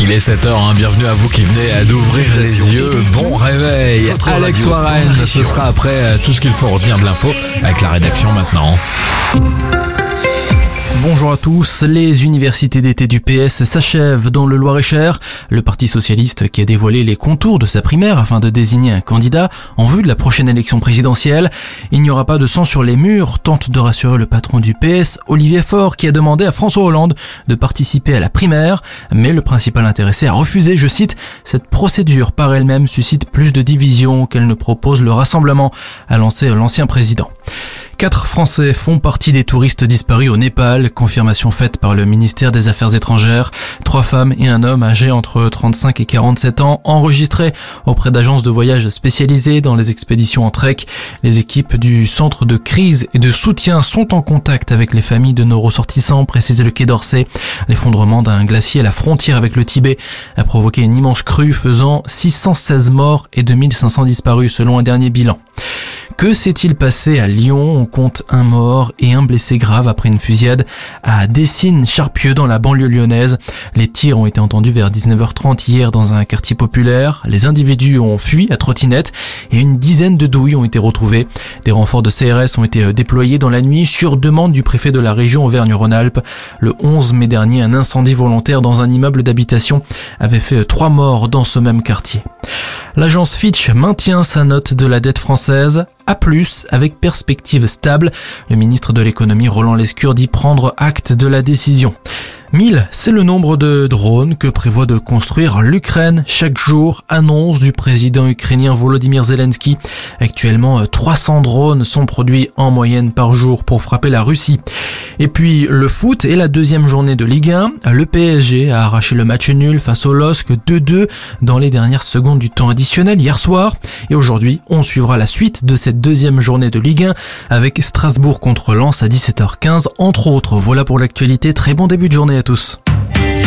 Il est 7h, bienvenue à vous qui venez d'ouvrir les yeux. Bon réveil, Alex Warren, ce sera après tout ce qu'il faut retenir de l'info avec la rédaction maintenant. Bonjour à tous, les universités d'été du PS s'achèvent dans le Loir-et-Cher. Le Parti socialiste qui a dévoilé les contours de sa primaire afin de désigner un candidat en vue de la prochaine élection présidentielle. Il n'y aura pas de sang sur les murs, tente de rassurer le patron du PS, Olivier Faure, qui a demandé à François Hollande de participer à la primaire. Mais le principal intéressé a refusé, je cite, « Cette procédure par elle-même suscite plus de divisions qu'elle ne propose le rassemblement », a lancé l'ancien président. 4 Français font partie des touristes disparus au Népal, confirmation faite par le ministère des Affaires étrangères. 3 femmes et un homme âgés entre 35 et 47 ans, enregistrés auprès d'agences de voyage spécialisées dans les expéditions en trek. Les équipes du centre de crise et de soutien sont en contact avec les familles de nos ressortissants, précise le Quai d'Orsay. L'effondrement d'un glacier à la frontière avec le Tibet a provoqué une immense crue faisant 616 morts et 2500 disparus selon un dernier bilan. Que s'est-il passé à Lyon? On compte un mort et un blessé grave après une fusillade à Dessines-Charpieu dans la banlieue lyonnaise. Les tirs ont été entendus vers 19h30 hier dans un quartier populaire. Les individus ont fui à trottinette et une dizaine de douilles ont été retrouvées. Des renforts de CRS ont été déployés dans la nuit sur demande du préfet de la région Auvergne-Rhône-Alpes. Le 11 mai dernier, un incendie volontaire dans un immeuble d'habitation avait fait 3 morts dans ce même quartier. L'agence Fitch maintient sa note de la dette française A+, avec perspective stable. Le ministre de l'économie Roland Lescure dit prendre acte de la décision. 1000, c'est le nombre de drones que prévoit de construire l'Ukraine chaque jour, annonce du président ukrainien Volodymyr Zelensky. Actuellement, 300 drones sont produits en moyenne par jour pour frapper la Russie. Et puis le foot et la deuxième journée de Ligue 1. Le PSG a arraché le match nul face au LOSC 2-2 dans les dernières secondes du temps additionnel hier soir. Et aujourd'hui, on suivra la suite de cette deuxième journée de Ligue 1 avec Strasbourg contre Lens à 17h15 entre autres. Voilà pour l'actualité, très bon début de journée à tous.